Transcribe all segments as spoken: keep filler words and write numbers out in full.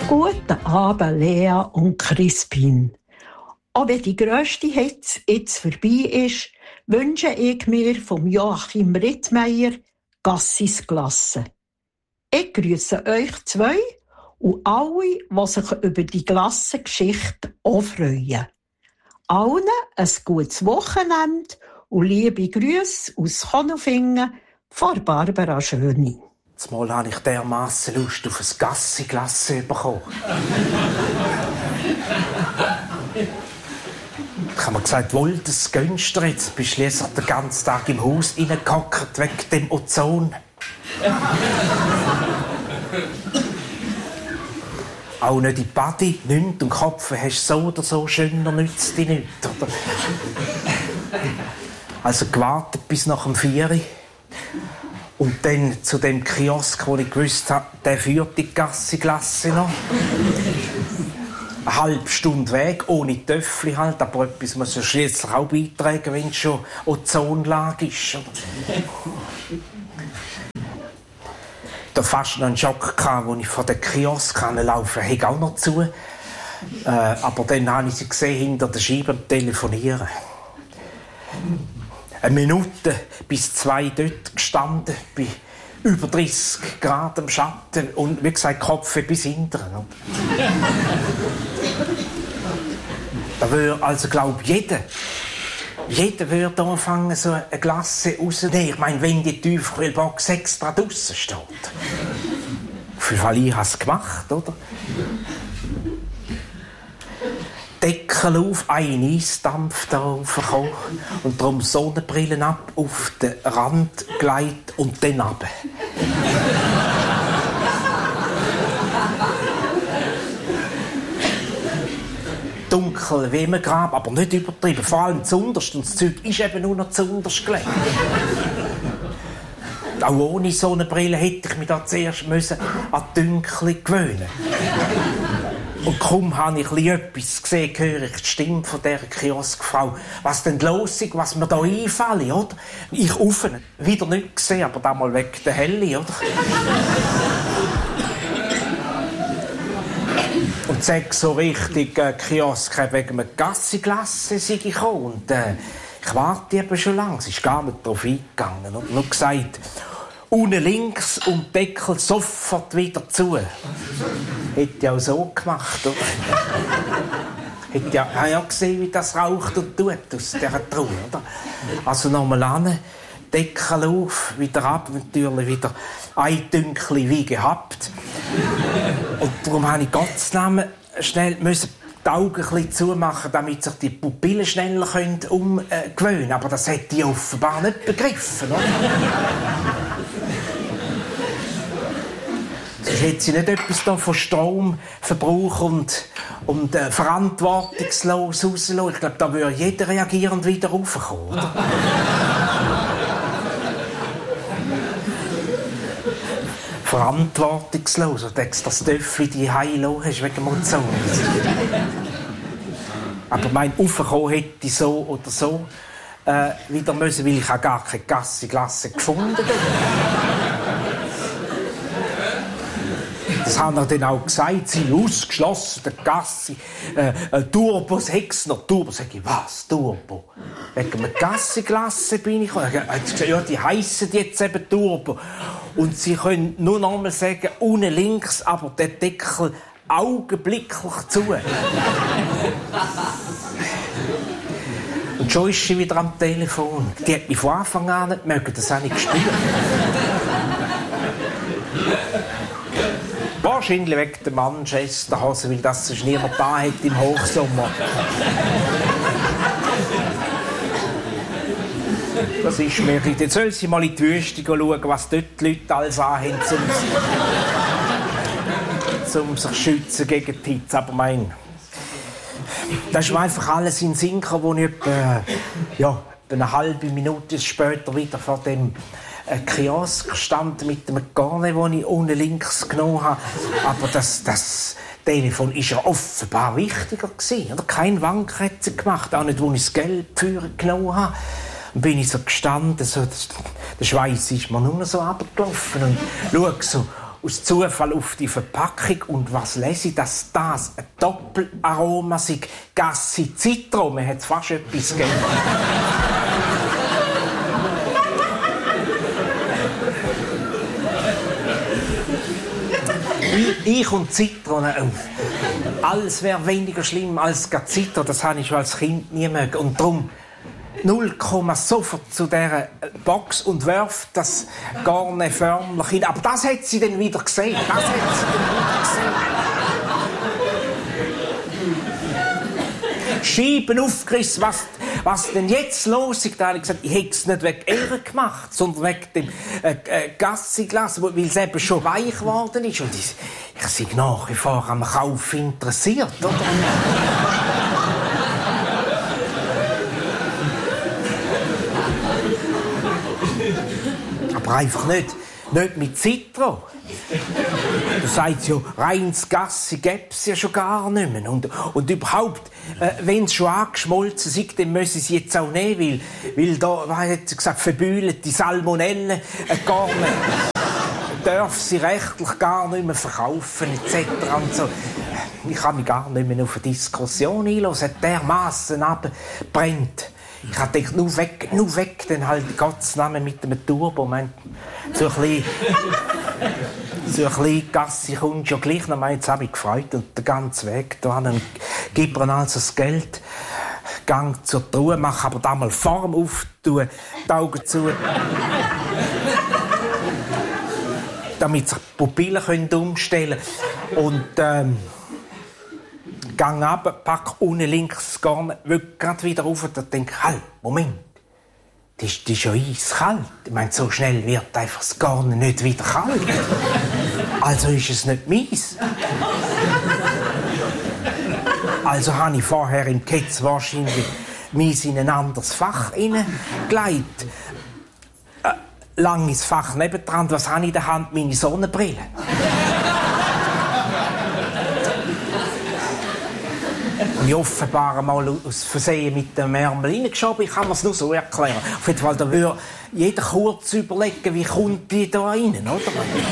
Guten Abend, Lea und Crispin. Auch wenn die grösste Hitze jetzt vorbei ist, wünsche ich mir vom Joachim Rittmeier Gassis Glasse. Ich grüße euch zwei und alle, die sich über die Glassengeschichte auch freuen. Allen ein gutes Wochenende und liebe Grüße aus Konolfingen von Barbara Schöni. Zumal habe ich dermassen Lust auf ein Gassi-Glasse bekommen. Ich habe mir gesagt, wohl, das gönnst du jetzt. Bist schliesslich den ganzen Tag im Haus reingehockt wegen dem Ozon. Auch nicht in die Body, nichts und Kopf hast so oder so schöner, nützt dich nicht. Oder? Also gewartet bis nach dem vier. Und dann zu dem Kiosk, wo ich gewusst habe, der führt die Gassi-Glasse noch. Eine halbe Stunde Weg, ohne Töffel halt, aber etwas muss ja schliesslich auch beitragen, wenn es schon Ozonlage ist. Da fast noch einen Schock gehabt, als ich von der Kiosk laufen konnte. Ich auch noch zu. Äh, aber dann habe ich sie gesehen, hinter der Scheibe am Telefonieren. Eine Minute bis zwei dort gestanden, bei über dreißig Grad im Schatten und wie gesagt, Kopf bis hinten. Da würde also, glaube ich, jeder, jeder würde anfangen, so eine Glasse rauszunehmen. Ich meine, wenn die Tiefkühlbox extra draussen steht. Auf jeden Fall, ich habe es gemacht, oder? Deckel auf, ein Eisdampf da raufgekommen und darum Sonnenbrillen ab, auf den Rand gelegt und dann runter. Dunkel wie im Grab, aber nicht übertrieben. Vor allem zuunterst, und das Zeug ist eben nur noch zuunterst gelegt. Auch ohne Sonnenbrille hätte ich mich da zuerst müssen an die Dunkel gewöhnen. Und kaum habe ich etwas gesehen, höre ich die Stimme von dieser Kioskfrau. Was denn los ist, was mir da einfällt, oder? Ich offen, wieder nicht gesehen, aber damals wegen der Helle, oder? Und sag so richtig, äh, Kiosk wegen einem Gassi-Glasse sei ich gekommen. Und äh, ich warte eben schon lange, sie ist gar nicht darauf eingegangen. Und nur gesagt, unten links und Deckel sofort wieder zu. Hätte ich auch so gemacht, oder? Hätte ja, habe ja gesehen, wie das raucht und tut aus dieser Truhe, oder? Also nochmal an, Deckel auf, wieder ab, natürlich wieder ein Dünkli wie gehabt. Und darum musste ich Gottes Namen schnell müssen die Augen ein bisschen zumachen, damit sich die Pupillen schneller umgewöhnen können. Aber das hätte ich offenbar nicht begriffen, oder? Sonst hätte sie nicht etwas da von Stromverbrauch und, und äh, verantwortungslos rauslassen. Ich glaube, da würde jeder reagierend wieder raufkommen, oder? Verantwortungslos. Du denkst, das Töffel die Heilo hast wegen dem Ozon. Aber mein Aufkommen hätte ich so oder so äh, wieder müssen, weil ich auch gar keine Gassi-Glasse gefunden habe. Das haben wir dann auch gesagt, sie ausgeschlossen, der Gassi, äh, äh, Turbos Hexner, Turbo. Sag ich, was, Turbo? Wegen einer Gassi-Glasse bin ich gekommen. Ja, die heissen jetzt eben Turbo. Und sie können nur noch einmal sagen, unten links, aber der Deckel augenblicklich zu. Und schon ist sie wieder am Telefon. Die hat mich von Anfang an nicht mögen, das habe ich gespürt. Wahrscheinlich wegen der Manchesterhose, weil das sonst niemand da hat im Hochsommer. Das ist mir. Jetzt soll sie mal in die Wüste schauen, was dort die Leute alles anhaben, um, um sich zu schützen gegen die Hitze. Aber mein, das ist mir einfach alles in den Sinn gekommen, wo ich etwa, ja, eine halbe Minute später wieder vor dem äh, Kiosk stand mit dem Garne, das ich unten links genommen habe. Aber das, das Telefon war ja offenbar wichtiger gewesen. Oder? Kein Wank hat sie gemacht, auch nicht, wo ich das Geld für genommen habe. Dann bin ich so gestanden, so, das, der Schweiß ist mir nur noch so runtergelaufen und schaue so aus Zufall auf die Verpackung und was lese ich, dass das ein Doppelaroma ist. Gassi Zitro, man hat fast etwas gegeben. ich, ich und Zitrone, oh, alles wäre weniger schlimm als Zitro, das habe ich schon als Kind nie mögen. Und darum null Komma sofort zu dieser Box und wirft das Garne förmlich hin. Aber das hat sie dann wieder gesehen. Das hat sie dann wieder gesehen. Scheiben aufgerissen, was, was denn jetzt los ist. Da habe ich gesagt, ich hätte es nicht wegen ihr gemacht, sondern wegen dem äh, äh, Gassiglas, weil es eben schon weich geworden ist. Und ich, ich bin nach wie vor am Kauf interessiert, oder? Aber einfach nicht, nicht mit Zitro. Du sagst ja, reines Gassi gäbe es ja schon gar nicht mehr. Und, und überhaupt, äh, wenn es schon angeschmolzen ist, dann müssen sie jetzt auch nehmen, weil, weil da, was hat sie gesagt, verbühlen die Salmonellen äh, gar nicht, darf sie rechtlich gar nicht mehr verkaufen, et cetera. Und so. Ich kann mich gar nicht mehr auf eine Diskussion einlassen, dermassen abbrennt. Ich habe gedacht, nur weg, nur weg, dann halt Gottes Namen mit dem Turbo. Man, so ein bisschen, so ein bisschen Gassi kommt schon gleich noch mal. Jetzt habe ich gefreut und den ganzen Weg da gib mir also das Geld, gang zur Truhe, mach aber da mal Form auf, tue die Augen zu, damit sich die Pupillen können umstellen können. Und ähm, gang ab, pack unten links Garn, will gerade wieder rauf und denke, halt, Moment, das ist, das ist ja eiskalt. Ich meine, so schnell wird einfach das Garn nicht wieder kalt. Also ist es nicht meins. Also habe ich vorher im Ketz wahrscheinlich meins in ein anderes Fach hineingelegt. Äh, langes Fach nebendran, was habe ich in der Hand? Meine Sonnenbrille. Ich offenbar mal aus Versehen mit dem Ärmel reingeschoben. Ich kann mir es nur so erklären. Auf jeden Fall, da würde jeder kurz überlegen, wie kommt die da rein, oder?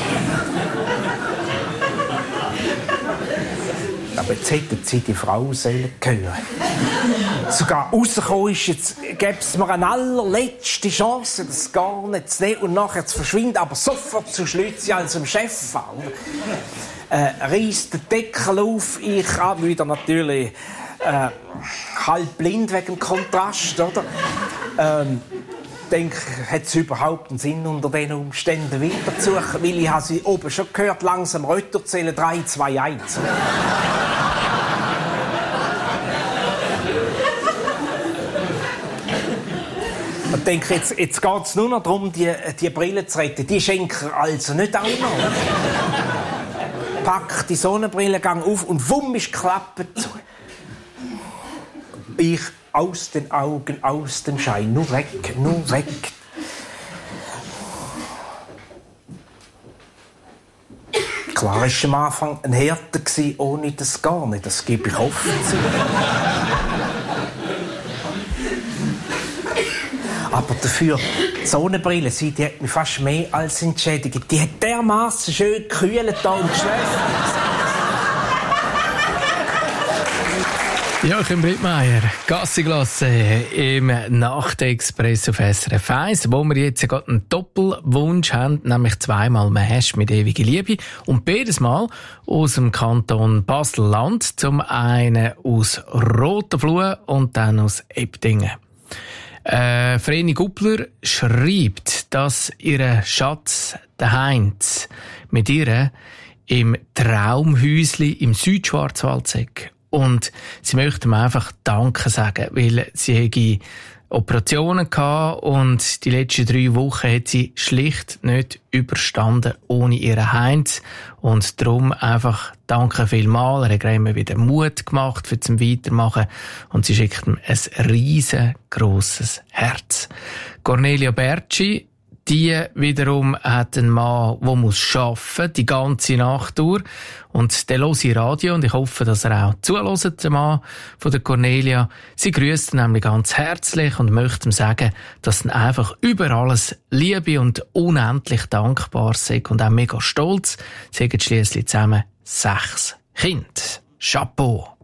Aber jetzt hätten sie die Frau sollen hören. Sogar rausgekommen ist, jetzt gäbe es mir eine allerletzte Chance, das gar nicht zu nehmen und nachher zu verschwinden, aber sofort zu Schlützi als dem Chef an. Äh, reißt den Deckel auf, ich habe wieder natürlich äh, halb blind wegen dem Kontrast, oder? Ähm, ich denke, hat es überhaupt einen Sinn, unter diesen Umständen weiterzusuchen, weil ich habe sie oben schon gehört, langsam runterzählen, drei, zwei, eins. Ich denke, jetzt, jetzt geht es nur noch darum, die, die Brille zu retten. Die schenken also nicht auch noch. Pack die Sonnenbrille, gang auf und wumm ist die Klappe zu. Ich aus den Augen, aus dem Schein, nur weg, nur weg. Klar war am Anfang ein Härte, ohne das gar nicht, das gebe ich offen zu. Aber dafür, die Sonnenbrille, sie, die hat mich fast mehr als entschädigt. Die hat dermassen schön gekühlt da und geschläft. Joachim Brittmeier, Gassiglasse im Nachtexpress auf S R F eins, wo wir jetzt gerade einen Doppelwunsch haben, nämlich zweimal Mash mit ewiger Liebe und beides Mal aus dem Kanton Basel-Land, zum einen aus Rotenfluh und dann aus Ebdingen. Äh, Vreni Guppler schreibt, dass ihr Schatz, der Heinz, mit ihr im Traumhäusli im Südschwarzwald sei. Und sie möchte mir einfach Danke sagen, weil sie hätte Operationen gehabt und die letzten drei Wochen hat sie schlicht nicht überstanden ohne ihren Heinz. Und darum einfach Danke vielmals. Er hat immer wieder Mut gemacht für zum Weitermachen und sie schickt ihm ein riesengroßes Herz. Cornelia Bertschi, Die wiederum hat einen Mann, der muss arbeiten, die ganze Nacht durch. Und der hört Radio und ich hoffe, dass er auch zuhört, der Mann von der Cornelia. Sie grüßt ihn nämlich ganz herzlich und möchte ihm sagen, dass er einfach über alles Liebe und unendlich dankbar sei und auch mega stolz. Sie haben schliesslich zusammen sechs Kinder. Chapeau!